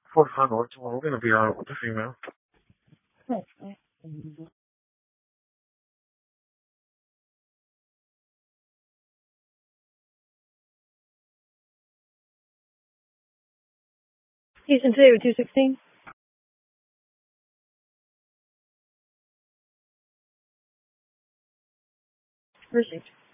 400, well, we're gonna be on it with the female. Houston today with 216. Received.